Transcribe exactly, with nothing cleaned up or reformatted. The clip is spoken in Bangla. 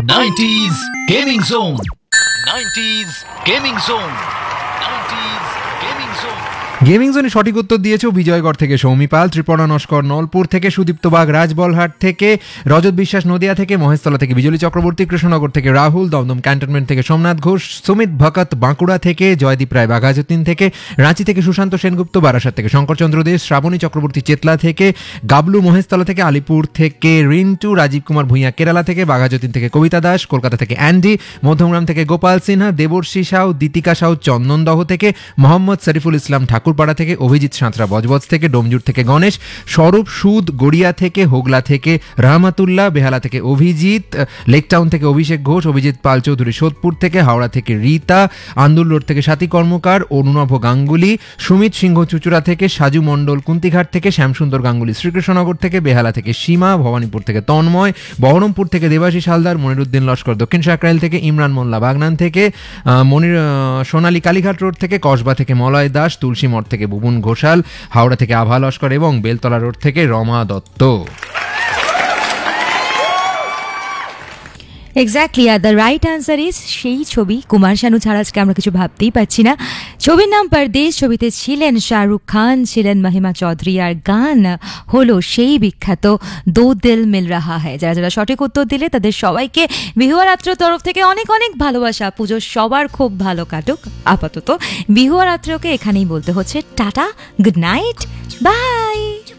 Nineties gaming zone nineties gaming zone nineties gaming zone gaming জোনে সঠিক উত্তর দিয়েছে বিজয়গড় থেকে সৌমি পাল, ত্রিপর্ণা নস্কর নলপুর থেকে, সুদীপ্ত বাগ রাজবলহাট থেকে, রজত বিশ্বাস নদিয়া থেকে, মহেশতলা থেকে বিজলি চক্রবর্তী, কৃষ্ণনগর থেকে রাহুল, দমদম ক্যান্টনমেন্ট থেকে সোমনাথ ঘোষ, সুমিত ভকত বাঁকুড়া থেকে, জয়দীপ রায় বাঘাযতীন থেকে, রাঁচি থেকে সুশান্ত সেনগুপ্ত, বারাসাত থেকে শঙ্করচন্দ্র দে, শ্রাবণী চক্রবর্তী চেতলা থেকে, গাবলু মহেশতলা থেকে, আলিপুর থেকে রিন্টু, রাজীব কুমার ভূঁইয়া কেরালা থেকে, বাঘাযতীন থেকে কবিতা দাস, কলকাতা থেকে অ্যান্ডি, মধ্যমগ্রাম থেকে গোপাল সিনহা, দেবর্ষী সাউ, দীতিকা সাউ চন্দনদহ থেকে, মোহাম্মদ শরীফুল ইসলাম ঠাকুরপাড়া থেকে, অভিজিৎ সাঁতরা বজবজ থেকে, ডোমজুর থেকে গণেশ, স্বরূপ সুদ গড়িয়া থেকে, হোগলা থেকে রহমাতুল্লাহ, বেহালা থেকে অভিজিৎ, লেকটাউন থেকে অভিষেক ঘোষ, অভিজিৎ পাল চৌধুরী সোদপুর থেকে, হাওড়া থেকে রীতা, আন্দুল রোড থেকে সাথী কর্মকার, অরুণভ গাঙ্গুলি, সুমিত সিংহ চুচুড়া থেকে, সাজু মণ্ডল কুন্তিঘাট থেকে, শ্যামসুন্দর গাঙ্গুলি শ্রীকৃষ্ণনগর থেকে, বেহালা থেকে সীমা, ভবানীপুর থেকে তন্ময়, বহরমপুর থেকে দেবাশিস হালদার, মনিরুদ্দিন লস্কর দক্ষিণ সাকরাইল থেকে, ইমরান মোল্লা বাগনান থেকে, মনির সোনালী কালীঘাট রোড থেকে, কসবা থেকে মলয় দাস, তুলসী মঠ থেকে বুবুন ঘোষাল, হাওড়া থেকে আভা লস্কর এবং বেলতলা রোড থেকে Rama Dutta. Exactly, are the right answer is সেই ছবি। কুমার শানু ছাড়া আজকে আমরা কিছু ভাবতেই পারছি না। ছবির নাম পরদেশ, ছবিতে ছিলেন শাহরুখ খান, ছিলেন মহিমা চৌধুরী, আর গান হলো সেই বিখ্যাত দো দিল মিল রাহা হ্যায়। যারা যারা সঠিক উত্তর দিলে তাদের সবাইকে বিহুয়া রাত্রের তরফ থেকে অনেক অনেক ভালোবাসা। পুজো সবার খুব ভালো কাটুক। আপাতত বিহুয়া রাত্রেকে এখানেই বলতে হচ্ছে টাটা, গুড নাইট, বাই।